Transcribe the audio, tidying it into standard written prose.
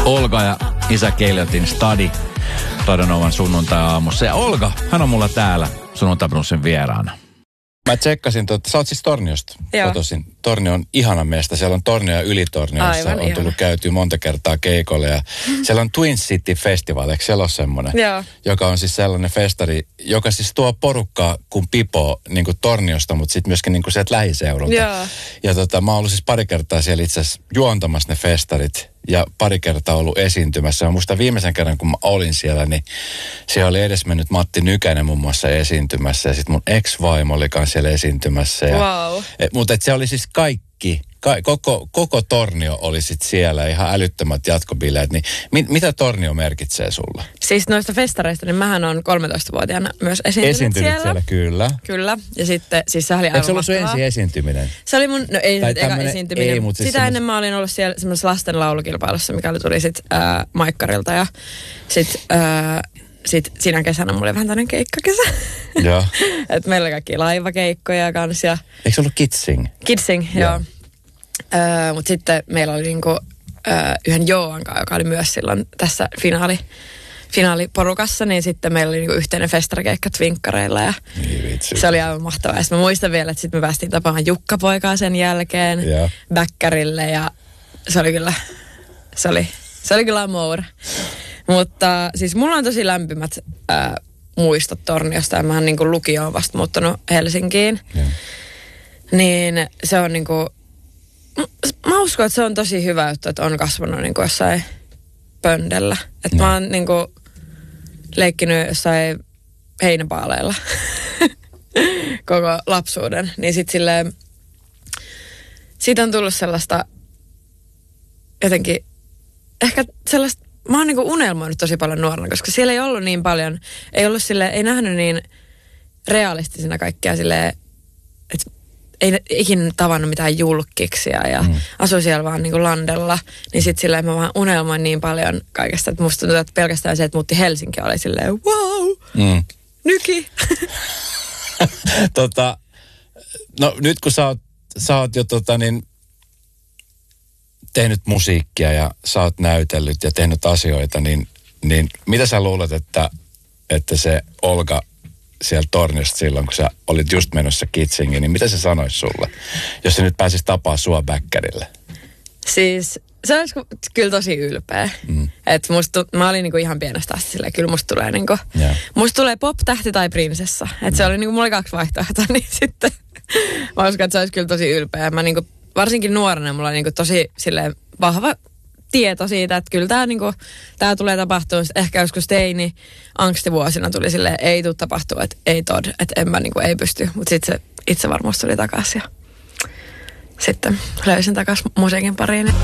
Olga ja Isä Keljotin Stadi Radionovan sunnuntai-aamussa. Ja Olga, hän on mulla täällä sunnuntai-brunsin vieraana. Mä tsekkasin, sä oot siis Torniosta kotoisin. Tornio on ihana meistä. Siellä on Tornio ja Ylitornio, jossa on tullut käytyä monta kertaa keikolle. Ja siellä on Twin City Festival, eikö siellä ole semmoinen? Joo. Joka on siis sellainen festari, joka siis tuo porukkaa kuin pipo niin kuin Torniosta, mutta sitten myöskin niin kuin sieltä lähiseudulta. Joo. Ja mä oon ollut siis pari kertaa siellä itse asiassa juontamassa ne festarit ja pari kertaa ollut esiintymässä. Ja musta viimeisen kerran, kun mä olin siellä, niin siellä oli edesmennyt Matti Nykänen muun muassa esiintymässä. Ja sitten mun ex-vaimo oli kanssa siellä esiintymässä. Ja, wow. Mutta se oli siis kaikki. Koko Tornio oli sitten siellä, ihan älyttömät jatkobileet. Niin mitä Tornio merkitsee sulle? Siis noista festareista, niin mähän on 13-vuotiaana myös esiintynyt siellä. Kyllä. Kyllä. Ja sitten, siis se oli aivan eikö se ollut sun ensi esiintyminen? Se oli mun, no ei nyt eka esiintyminen. Ei, mutta sitä ennen mä olin ollut siellä semmoisessa lasten laulukilpailussa, mikä tuli sitten Maikkarilta. Ja sitten sinä kesänä mulla oli vähän tämmöinen keikkakesä. Joo. Että meillä oli kaikki laivakeikkoja kanssa. Ja eikö se ollut Kidsing? Kidsing, joo. Mutta sitten meillä oli niinku, yhden Joan kanssa, joka oli myös silloin tässä finaaliporukassa, niin sitten meillä oli niinku yhteinen festarikeikka Twinkkareilla ja se oli aivan mahtavaa. Ja mä muistan vielä, että sitten me päästiin tapaamaan Jukka-poikaa sen jälkeen Bäkkärille ja se oli kyllä amour. Mutta siis mulla on tosi lämpimät muistot Torniosta ja mä oon niinku lukioon vasta muuttanut Helsinkiin. Niin se on niinku, mä uskon, että se on tosi hyvä juttu, että on kasvanut niinku jossain pöndellä. Että mä oon niinku leikkinyt jossain heinäpaaleilla koko lapsuuden. Niin sit silleen, siitä on tullut sellaista jotenkin, ehkä sellaista, mä oon niinku unelmoinut tosi paljon nuorena, koska siellä ei ollut niin paljon, ei nähnyt niin realistisena kaikkea silleen, että ei ikinä tavannut mitään julkkiksia ja asui siellä vaan niin kuin landella. Niin sit silleen mä vaan unelmoin niin paljon kaikesta, että musta tuntuu, että pelkästään se, että muutti Helsinki oli silleen wow, nyki. No nyt kun sä oot jo tehnyt musiikkia ja sä oot näytellyt ja tehnyt asioita, niin mitä sä luulet, että se Olga siellä Torniosta silloin, kun sä olit just menossa Kidsingiin, niin mitä se sanoisi sulle, jos se nyt pääsisi tapaa sua Bäkkärille? Siis se olisi kyllä tosi ylpeä. Että mä olin niinku ihan pienestä asti silleen, kyllä musta tulee niinku, musta tulee pop-tähti tai prinsessa. Että se oli niinku, mulla oli 2 vaihtoehtoa, niin sitten mä uskon, että se olisi kyllä tosi ylpeä. Mä niinku, varsinkin nuorena mulla oli niinku tosi silleen vahva tieto siitä, että kyllä tää tulee tapahtumaan. Ehkä joskus teini angstivuosina tuli silleen, ei tule tapahtua, että ei tod, että en mä niinku ei pysty. Mutta sitten se itsevarmuus tuli takaisin ja sitten löysin takaisin musiikin pariin.